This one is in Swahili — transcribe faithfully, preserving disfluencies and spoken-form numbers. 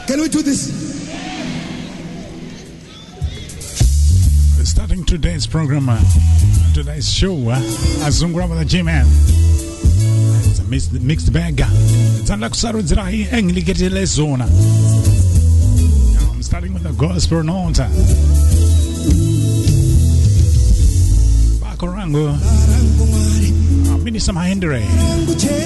Can we do this? Starting today's program, uh, today's show, uh, Azungura with the G-Man. It's a mixed, mixed bag. It's unlike Sarudzirai, Engliketile Zona. I'm starting with the gospel note. Bakorango. Minister Mahendra.